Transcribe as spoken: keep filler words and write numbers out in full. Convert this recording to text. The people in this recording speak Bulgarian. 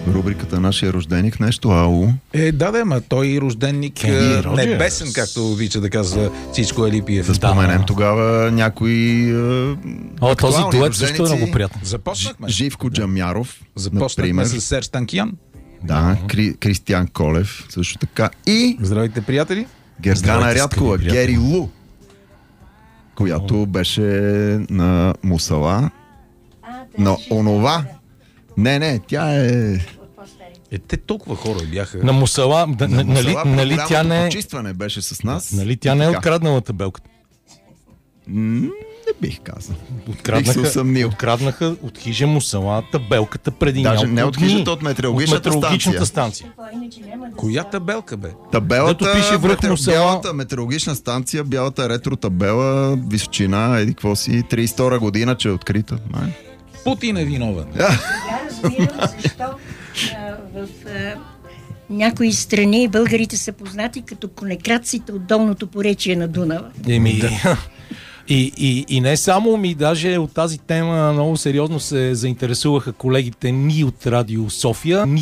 рубриката Нашия рожденик, нещо ау. Е, да, да, ма той рожденник Е, е, Роджерс. небесен, както обича да казва Цичко Елипиев. Да споменем да. тогава някои е, О, този актуални дует също е рожденици. много приятен. Започнахме. Живко Джамяров, Започнахме например. с Серж Танкиян. Да, Кри, Кристиян Колев, също така. И Здравейте, приятели. Гергана Здравейте, Рядкова, скъпи приятели. Гери Лу, която беше на Мусала. Но онова... Не, не, тя е... Е, те толкова хора бяха. На Мусала, да, на нали, Мусала, при нали тя голямото не е... почистване беше с нас. Нали тя не е Така. откраднала табелката? М, Не бих казал. Бих се Откраднаха, усъмнил. откраднаха от хижа Мусала табелката преди Даже няколко не от дни. хижата, от метеорологичната От метеорологичната станция. Коя табелка, бе? Табелата, Дето пише връх метеор- Мусала. бялата метеорологична станция, бялата ретро табела, височина, еди какво си, тридесет и втора година, че е открита. Май. Путин е виновен. Я разбирам защо а, в а, някои страни българите са познати като конекраците от долното поречие на Дунава. Еми, и, и, и не само, ми даже от тази тема много сериозно се заинтересуваха колегите ни от Радио София.